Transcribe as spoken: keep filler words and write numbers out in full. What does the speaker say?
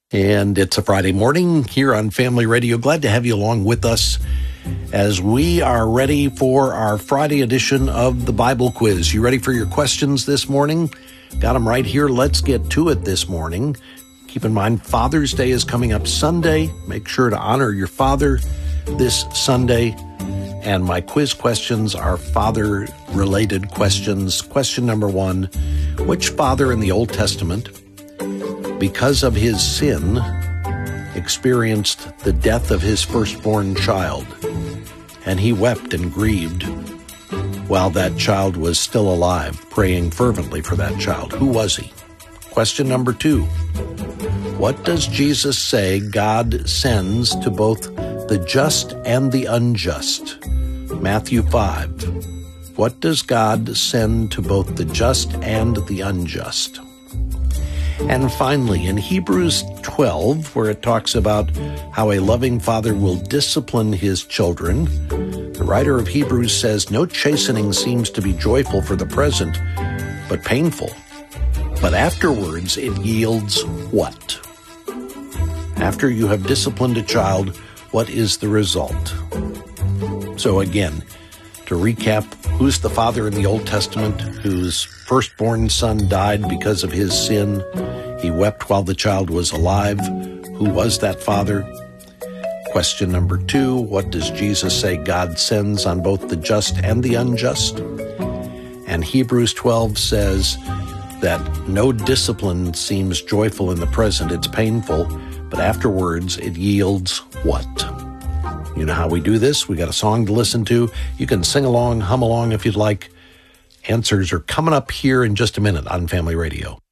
And it's a Friday morning here on Family Radio. Glad to have you along with us as we are ready for our Friday edition of the Bible Quiz. You ready for your questions this morning? Got them right here. Let's get to it this morning. Keep in mind, Father's Day is coming up Sunday. Make sure to honor your father this Sunday. And my quiz questions are father-related questions. Question number one, which father in the Old Testament, because of his sin, experienced the death of his firstborn child, and he wept and grieved while that child was still alive, praying fervently for that child? Who was he? Question number two, what does Jesus say God sends to both the just and the unjust? Matthew five. What does God send to both the just and the unjust? And finally, in Hebrews twelve, where it talks about how a loving father will discipline his children, the writer of Hebrews says, no chastening seems to be joyful for the present, but painful. But afterwards it yields what? After you have disciplined a child, what is the result? So again, to recap, who's the father in the Old Testament whose firstborn son died because of his sin? He wept while the child was alive. Who was that father? Question number two, what does Jesus say God sends on both the just and the unjust? And Hebrews twelve says that no discipline seems joyful in the present, it's painful, but afterwards it yields what? You know how we do this. We got a song to listen to. You can sing along, hum along if you'd like. Answers are coming up here in just a minute on Family Radio.